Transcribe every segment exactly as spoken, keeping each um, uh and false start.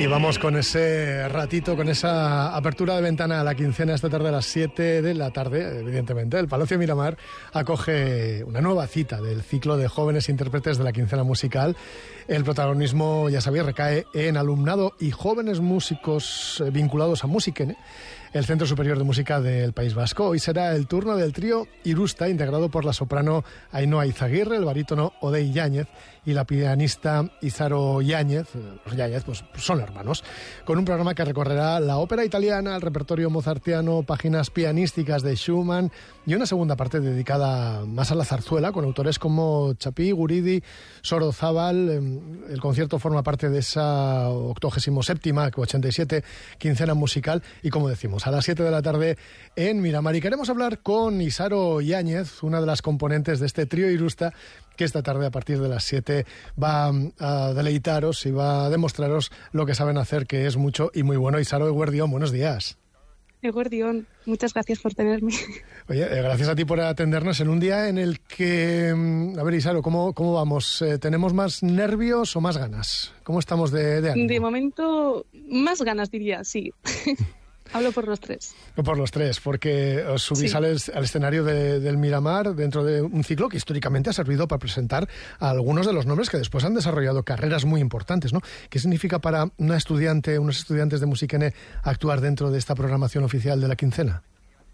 Y vamos con ese ratito, con esa apertura de ventana a la quincena esta tarde a las siete de la tarde, evidentemente. El Palacio Miramar acoge una nueva cita del ciclo de jóvenes intérpretes de la quincena musical. El protagonismo, ya sabéis, recae en alumnado y jóvenes músicos vinculados a Musikene, el Centro Superior de Música del País Vasco. Hoy será el turno del trío Irusta, integrado por la soprano Ainhoa Izaguirre, el barítono Odey Yáñez y la pianista Izaro Yáñez. Los Yáñez pues, son hermanos, con un programa que recorrerá la ópera italiana, el repertorio mozartiano, páginas pianísticas de Schumann y una segunda parte dedicada más a la zarzuela, con autores como Chapí, Guridi, Sorozábal. El concierto forma parte de esa octogésimo séptima, ochenta y siete, quincena musical, y como decimos, a las siete de la tarde en Miramar. Y queremos hablar con Izaro Yáñez, una de las componentes de este trío Irusta, que esta tarde a partir de las siete va a deleitaros y va a demostraros lo que saben hacer, que es mucho y muy bueno. Izaro Eguerdión, buenos días. Eguerdión, muchas gracias por tenerme. Oye, eh, gracias a ti por atendernos en un día en el que... A ver, Izaro, ¿cómo, cómo vamos? Eh, ¿Tenemos más nervios o más ganas? ¿Cómo estamos de, de ánimo? De momento, más ganas diría, sí. Hablo por los tres. Por los tres, porque os subís sí. al, al escenario de, del Miramar dentro de un ciclo que históricamente ha servido para presentar a algunos de los nombres que después han desarrollado carreras muy importantes, ¿no? ¿Qué significa para una estudiante, unos estudiantes de Musikene actuar dentro de esta programación oficial de la quincena?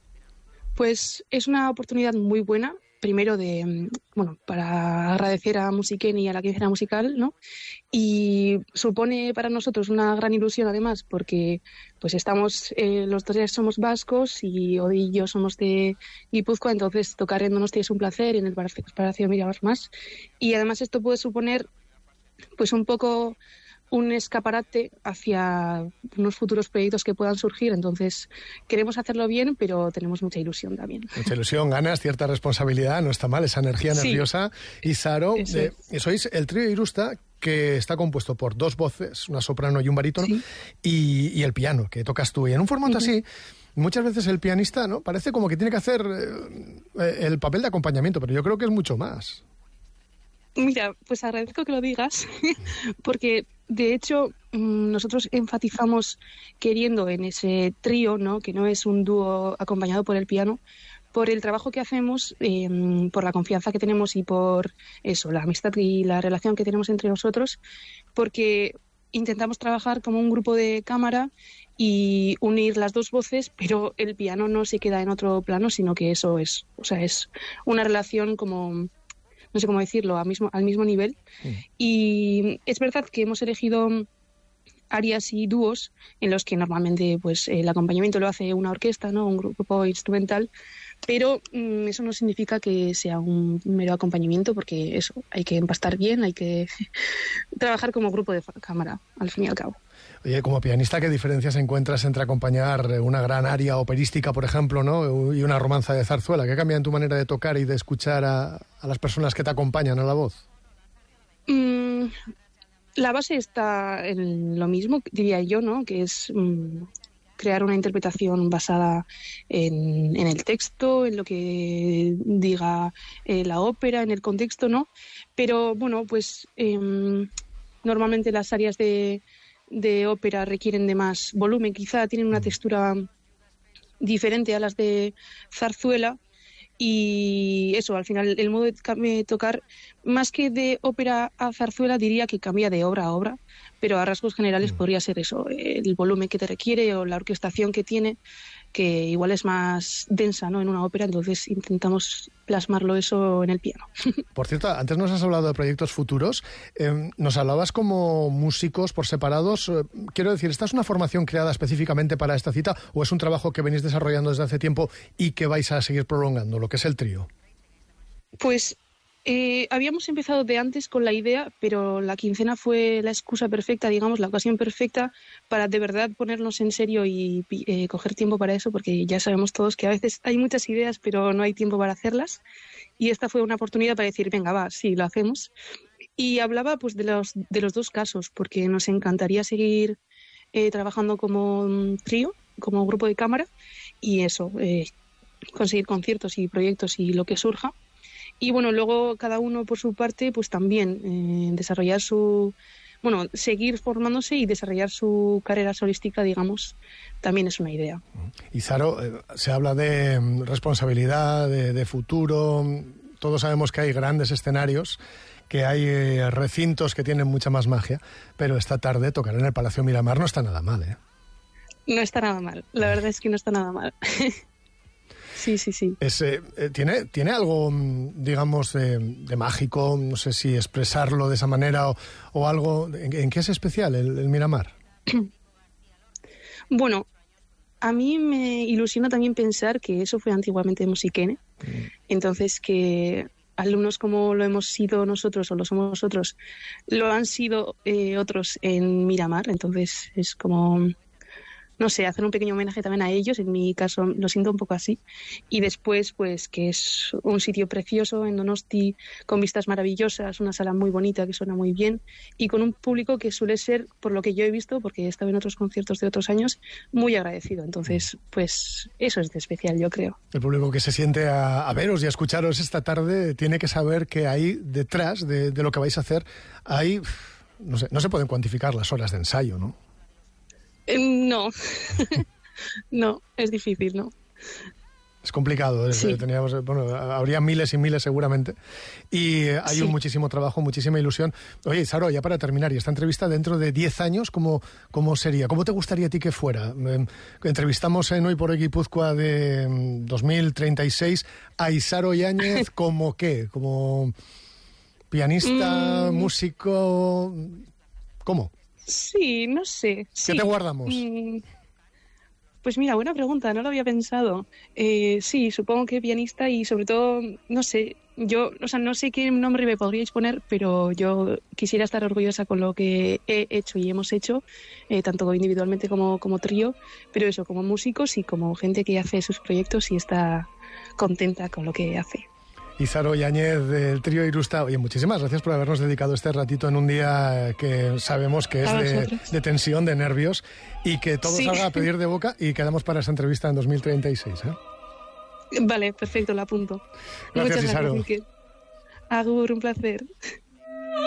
Pues es una oportunidad muy buena. Primero de, bueno, para agradecer a Musikene y a la quincena musical, ¿no? Y supone para nosotros una gran ilusión además, porque pues estamos, eh, los tres somos vascos y Odey y yo somos de Guipúzcoa, entonces tocar en Donostia es un placer, en el Palacio Miramar más. Y además esto puede suponer pues un poco un escaparate hacia unos futuros proyectos que puedan surgir. Entonces queremos hacerlo bien, pero tenemos mucha ilusión también. Mucha ilusión, ganas, cierta responsabilidad, no está mal esa energía nerviosa. Sí. Izaro, eh, sois el trío Irusta, que está compuesto por dos voces, una soprano y un barítono, sí. y, y el piano, que tocas tú. Y en un formato uh-huh. así, muchas veces el pianista, ¿no?, parece como que tiene que hacer eh, el papel de acompañamiento, pero yo creo que es mucho más. Mira, pues agradezco que lo digas, porque de hecho nosotros enfatizamos queriendo en ese trío, ¿no?, que no es un dúo acompañado por el piano, por el trabajo que hacemos, eh, por la confianza que tenemos y por eso, la amistad y la relación que tenemos entre nosotros, porque intentamos trabajar como un grupo de cámara y unir las dos voces, pero el piano no se queda en otro plano, sino que eso es, o sea, es una relación como... no sé cómo decirlo, al mismo, al mismo nivel. Mm. Y es verdad que hemos elegido áreas y dúos en los que normalmente pues el acompañamiento lo hace una orquesta, ¿no?, un grupo instrumental, pero mm, eso no significa que sea un mero acompañamiento, porque eso, hay que empastar bien, hay que trabajar como grupo de cámara, al fin y al cabo. Oye, como pianista, ¿qué diferencias encuentras entre acompañar una gran aria operística, por ejemplo, ¿no?, y una romanza de zarzuela? ¿Qué cambia en tu manera de tocar y de escuchar a, a las personas que te acompañan a la voz? Mm, la base está en lo mismo, diría yo, ¿no?, que es mm, crear una interpretación basada en, en el texto, en lo que diga eh, la ópera, en el contexto, ¿no? Pero, bueno, pues eh, normalmente las áreas de... de ópera requieren de más volumen, quizá tienen una textura diferente a las de zarzuela, y eso, al final el modo de tocar, más que de ópera a zarzuela, diría que cambia de obra a obra, pero a rasgos generales podría ser eso, el volumen que te requiere o la orquestación que tiene, que igual es más densa, ¿no?, en una ópera, entonces intentamos plasmarlo eso en el piano. Por cierto, antes nos has hablado de proyectos futuros, eh, nos hablabas como músicos por separados, eh, quiero decir, ¿esta es una formación creada específicamente para esta cita o es un trabajo que venís desarrollando desde hace tiempo y que vais a seguir prolongando, lo que es el trío? Pues Eh, habíamos empezado de antes con la idea, pero la quincena fue la excusa perfecta, digamos, la ocasión perfecta para de verdad ponernos en serio y eh, coger tiempo para eso, porque ya sabemos todos que a veces hay muchas ideas, pero no hay tiempo para hacerlas. Y esta fue una oportunidad para decir, venga, va, sí, lo hacemos. Y hablaba pues de los, de los dos casos, porque nos encantaría seguir eh, trabajando como um, trío, como grupo de cámara, y eso, eh, conseguir conciertos y proyectos y lo que surja. Y bueno, luego cada uno por su parte, pues también eh, desarrollar su bueno, seguir formándose y desarrollar su carrera solística, digamos, también es una idea. Y Saro, eh, se habla de mm, responsabilidad, de, de futuro. Todos sabemos que hay grandes escenarios, que hay eh, recintos que tienen mucha más magia, pero esta tarde tocar en el Palacio Miramar no está nada mal, ¿eh? No está nada mal, la verdad es que no está nada mal. Sí, sí, sí. Es, eh, ¿tiene, ¿Tiene algo, digamos, de, de mágico? No sé si expresarlo de esa manera o, o algo. ¿En, ¿En qué es especial el, el Miramar? Bueno, a mí me ilusiona también pensar que eso fue antiguamente Musiquene. Mm. Entonces, que alumnos como lo hemos sido nosotros o lo somos nosotros, lo han sido eh, otros en Miramar. Entonces, es como... no sé, hacer un pequeño homenaje también a ellos, en mi caso lo siento un poco así. Y después, pues, que es un sitio precioso en Donosti, con vistas maravillosas, una sala muy bonita que suena muy bien, y con un público que suele ser, por lo que yo he visto, porque he estado en otros conciertos de otros años, muy agradecido. Entonces, pues, eso es de especial, yo creo. El público que se siente a, a veros y a escucharos esta tarde tiene que saber que ahí detrás de, de lo que vais a hacer, hay, no sé, no se pueden cuantificar las horas de ensayo, ¿no? No, no, es difícil, ¿no? Es complicado, sí. Teníamos, bueno, habría miles y miles seguramente, y hay sí. un muchísimo trabajo, muchísima ilusión. Oye, Saro, ya para terminar, y esta entrevista dentro de diez años, ¿cómo, cómo sería? ¿Cómo te gustaría a ti que fuera? Eh, entrevistamos en Hoy por Hoy Guipúzcoa de dos mil treinta y seis a Isaro Yáñez, ¿como qué? ¿Como pianista, mm. músico? ¿Cómo? Sí, no sé. ¿Qué sí. te guardamos? Mm, pues mira, buena pregunta, no lo había pensado. Eh, sí, supongo que pianista y sobre todo, no sé, yo, o sea, no sé qué nombre me podríais poner, pero yo quisiera estar orgullosa con lo que he hecho y hemos hecho, eh, tanto individualmente como, como trío, pero eso, como músicos y como gente que hace sus proyectos y está contenta con lo que hace. Isaro Yáñez del trío Irusta. Oye, muchísimas gracias por habernos dedicado este ratito en un día que sabemos que es de, de tensión, de nervios, y que todo sí. salga a pedir de boca, y quedamos para esa entrevista en dos mil treinta y seis, ¿eh? Vale, perfecto, lo apunto. Gracias, Muchas Isaro. gracias, Agur, un placer.